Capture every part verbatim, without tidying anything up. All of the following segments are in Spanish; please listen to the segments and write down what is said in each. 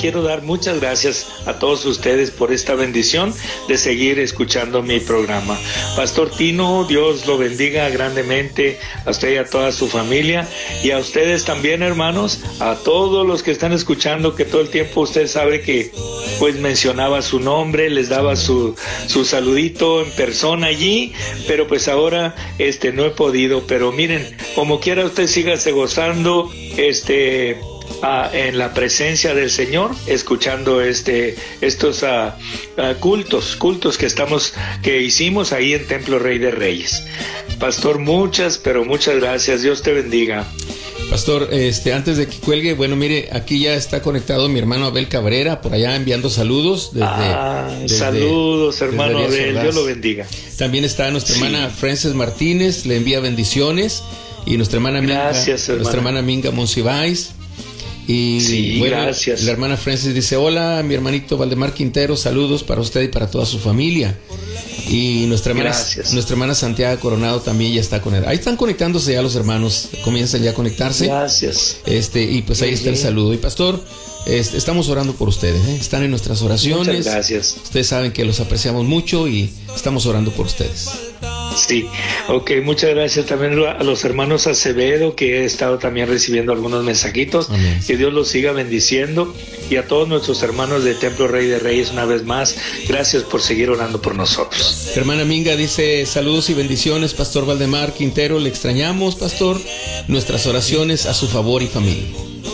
quiero dar muchas gracias a todos ustedes por esta bendición de seguir escuchando mi programa. Pastor Tino, Dios lo bendiga grandemente a usted y a toda su familia, y a ustedes también, hermanos, a todos los que están escuchando, que todo el tiempo usted sabe que pues mencionaba su nombre, les daba su, su saludito en persona allí, pero pues ahora este no he podido, pero miren, como quiera usted sígase gozando este ah, en la presencia del Señor, escuchando este estos ah, ah, cultos, cultos que estamos, que hicimos ahí en Templo Rey de Reyes. Pastor, muchas, pero muchas gracias. Dios te bendiga. Pastor, este, antes de que cuelgue, bueno, mire, aquí ya está conectado mi hermano Abel Cabrera, por allá enviando saludos. Desde, ah, desde, saludos, hermano desde Abel, Dios lo bendiga. También está nuestra sí. hermana Frances Martínez, le envía bendiciones. Y nuestra hermana gracias, Minga, nuestra hermana Minga Monsiváis. Y sí, bueno, gracias. La hermana Frances dice: hola, mi hermanito Valdemar Quintero, saludos para usted y para toda su familia. Y nuestra hermana, nuestra hermana Santiago Coronado también ya está con él. Ahí están conectándose ya los hermanos, comienzan ya a conectarse. Gracias. Este, y pues ahí está el saludo. Y pastor, este, estamos orando por ustedes, ¿eh? Están en nuestras oraciones. Muchas gracias. Ustedes saben que los apreciamos mucho y estamos orando por ustedes. Sí, ok, muchas gracias también a los hermanos Acevedo, que he estado también recibiendo algunos mensajitos. Amén. Que Dios los siga bendiciendo, y a todos nuestros hermanos de Templo Rey de Reyes, una vez más, gracias por seguir orando por nosotros. Hermana Minga dice: saludos y bendiciones, Pastor Valdemar Quintero, le extrañamos, pastor, nuestras oraciones a su favor y familia.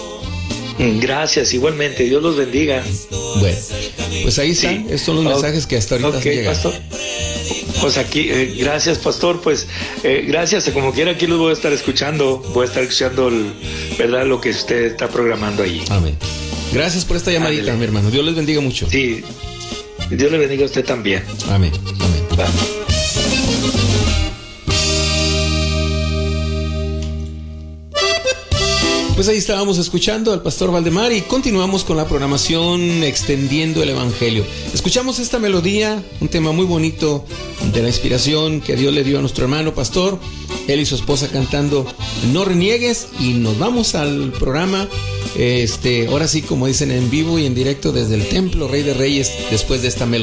Gracias, igualmente, Dios los bendiga. Bueno, pues ahí están, sí. Estos son los mensajes que hasta ahorita okay, llegan. Pastor. Pues aquí, eh, gracias, pastor, pues eh, gracias, como quiera aquí los voy a estar escuchando, voy a estar escuchando el, verdad lo que usted está programando allí. Amén. Gracias por esta llamadita, Ándale. Mi hermano, Dios les bendiga mucho. Sí, Dios le bendiga a usted también. Amén, amén. Vale. Pues ahí estábamos escuchando al pastor Valdemar y continuamos con la programación Extendiendo el Evangelio. Escuchamos esta melodía, un tema muy bonito de la inspiración que Dios le dio a nuestro hermano pastor, él y su esposa cantando No Reniegues, y nos vamos al programa, este, ahora sí, como dicen, en vivo y en directo desde el Templo Rey de Reyes, después de esta melodía.